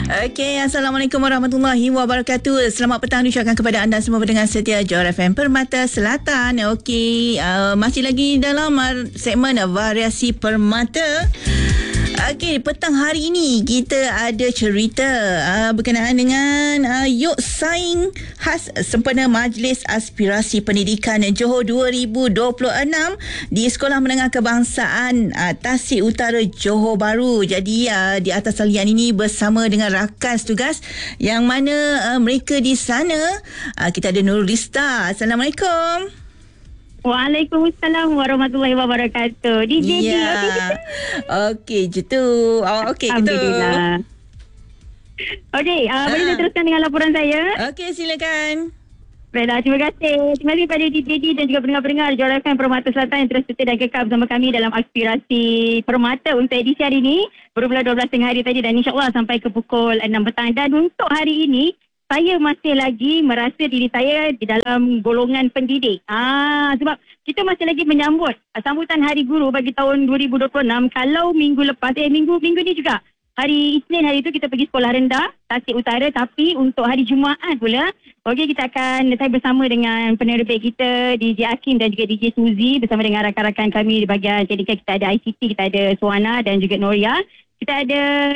Okey, Assalamualaikum warahmatullahi wabarakatuh. Selamat petang diucapkan kepada anda semua pendengar setia Johor FM Permata Selatan. Okey, masih lagi dalam segmen variasi permata. Okey, petang hari ini kita ada cerita berkenaan dengan Yok Saing khas sempena Majlis Aspirasi Pendidikan Johor 2026 di Sekolah Menengah Kebangsaan Tasik Utara Johor Bahru. Jadi di atas talian ini bersama dengan rakan tugas yang mana mereka di sana kita ada Nurul Lista. Assalamualaikum. Waalaikumsalam warahmatullahi wabarakatuh. DJ Okey je tu. Okey gitu. Alhamdulillah. Okey, boleh saya teruskan dengan laporan saya? Okey, silakan. Baiklah, terima kasih. Terima kasih kepada DJD dan juga pendengar-pendengar Johor FM Permata Selatan yang terus setia dan kekal bersama kami dalam aspirasi permata untuk edisi hari ini bermula 12 tengah hari tadi dan insyaAllah sampai ke pukul 6 petang. Dan untuk hari ini saya masih lagi merasa diri saya di dalam golongan pendidik. Sebab kita masih lagi menyambut sambutan Hari Guru bagi tahun 2026. Kalau minggu lepas, minggu ni juga, hari Isnin hari itu kita pergi sekolah rendah Tasik Utara. Tapi untuk hari Jumaat pula, saya bersama dengan penerbit kita DJ Hakim dan juga DJ Suzy bersama dengan rakan-rakan kami di bahagian teknikal. Kita ada ICT, kita ada Suwana dan juga Noria. Kita ada